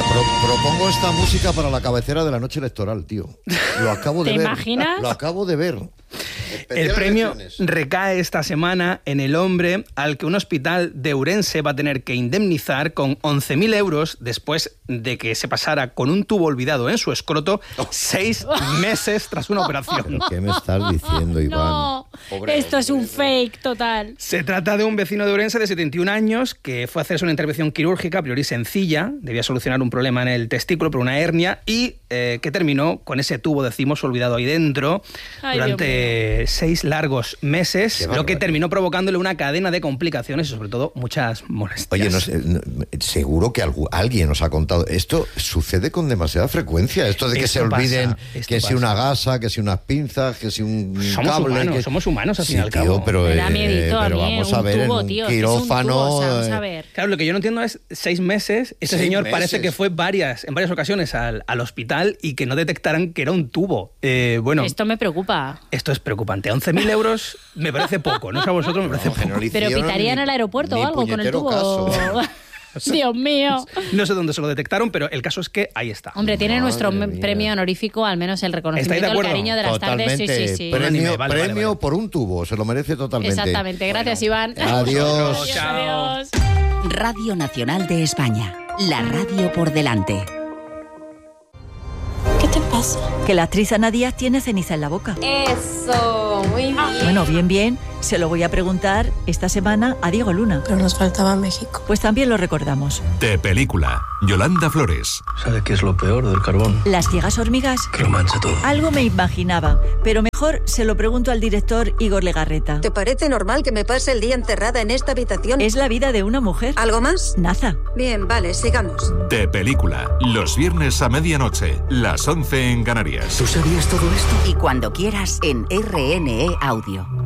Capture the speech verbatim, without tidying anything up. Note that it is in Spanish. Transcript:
Pro, propongo esta música para la cabecera de la noche electoral, tío. Lo acabo de ¿Te ver. imaginas? Lo acabo de ver. El premio recae esta semana en el hombre al que un hospital de Ourense va a tener que indemnizar con once mil euros después de que se pasara con un tubo olvidado en su escroto seis meses tras una operación. ¿Pero qué me estás diciendo, Iván? No, Pobre esto es un hombre. fake total. Se trata de un vecino de Ourense de setenta y un años que fue a hacerse una intervención quirúrgica a priori sencilla, debía solucionar un problema en el testículo por una hernia y eh, que terminó con ese tubo, decimos, olvidado ahí dentro Ay, durante seis largos meses, Qué lo que barbaridad. terminó provocándole una cadena de complicaciones y sobre todo muchas molestias. Oye, no sé, no, seguro que algu- alguien nos ha contado. Esto sucede con demasiada frecuencia. Esto de que Esto se olviden pasa, esto que si pasa. una gasa, que si unas pinzas, que si un Somos cable. humanos, que... somos humanos al sí, fin y al tío, cabo. pero, Me da eh, miedito a pero mí, vamos un a ver, tubo, en un tío, es que es un quirófano. tubo, o sea, vamos eh, a ver. Claro, lo que yo no entiendo es seis meses. Este Seis señor meses. parece que fue varias, en varias ocasiones al, al hospital y que no detectaran que era un tubo. Eh, bueno, esto, Esto me preocupa. es preocupante. once mil euros me parece poco, no sé a vosotros, me parece no, que poco. no le Pero hicieron pitarían ni- al aeropuerto ni o algo con el puñetero tubo. caso. Dios mío. No sé dónde se lo detectaron, pero el caso es que ahí está. Hombre, tiene Madre nuestro mía. premio honorífico, al menos el ¿Estáis de reconocimiento, el acuerdo? cariño de las tardes. Totalmente. Sí, sí, sí. Pero- Premio, Vale, vale, premio vale. por un tubo, se lo merece totalmente. Exactamente. Gracias, Iván. Adiós. Chao. Adiós. Radio Nacional de España. La radio por delante. ¿Qué te pasa? Que la actriz Ana Díaz tiene ceniza en la boca. Eso, muy bien. Bueno, bien, bien, se lo voy a preguntar esta semana a Diego Luna. Pero nos faltaba México. Pues también lo recordamos. De película, Yolanda Flores. ¿Sabe qué es lo peor del carbón? Las ciegas hormigas. Que lo mancha todo. Algo me imaginaba, pero mejor se lo pregunto al director Igor Legarreta. ¿Te parece normal que me pase el día encerrada en esta habitación? Es la vida de una mujer. ¿Algo más? Naza. Bien, vale, sigamos. De película, los viernes a medianoche, las once en Canarias. ¿Tú sabías todo esto? Y cuando quieras en R N E Audio.